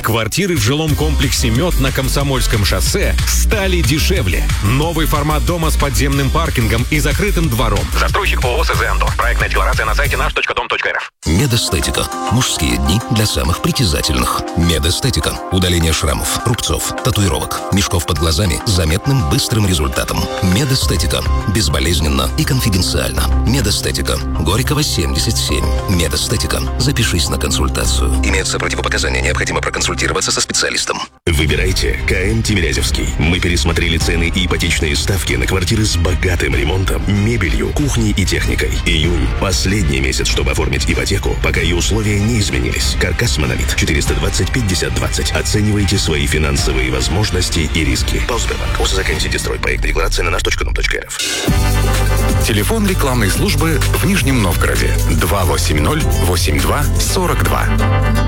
Квартиры в жилом комплексе «Мед» на Комсомольском шоссе стали дешевле. Новый формат дома с подземным паркингом и закрытым двором. Застройщик ООО «СЗ Андор». Проектная декларация на сайте наш.дом.рф. Медэстетика. Мужские дни для самых притязательных. Медэстетика. Удаление шрамов, рубцов, татуировок, мешков под глазами с заметным быстрым результатом. Медэстетика. Безболезненно и конфиденциально. Медэстетика. Горького, 77. Медэстетика. Запишись на консультацию. Имеются противопоказания. Необходимо проконсультироваться со специалистом. Выбирайте КМ Тимирязевский. Мы пересмотрели цены и ипотечные ставки на квартиры с богатым ремонтом, мебелью, кухней и техникой. Июнь – последний месяц, чтобы оформить ипотеку, пока и условия не изменились. Каркас Монолит 420-50-20. Оценивайте свои финансовые возможности и риски. Полсбербанк. ОСЗ Строй. Проект декларации на наш.дом.рф. Телефон рекламной службы в Нижнем Новгороде 280-82-42.